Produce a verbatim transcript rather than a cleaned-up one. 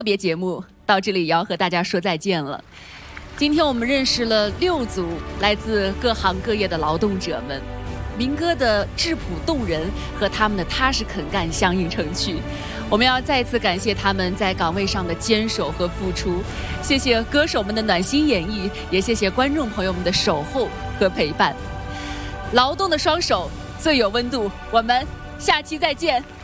特别节目到这里也要和大家说再见了。今天我们认识了六组来自各行各业的劳动者们，民歌的质朴动人和他们的踏实肯干相映成趣。我们要再次感谢他们在岗位上的坚守和付出，谢谢歌手们的暖心演绎，也谢谢观众朋友们的守候和陪伴。劳动的双手最有温度，我们下期再见。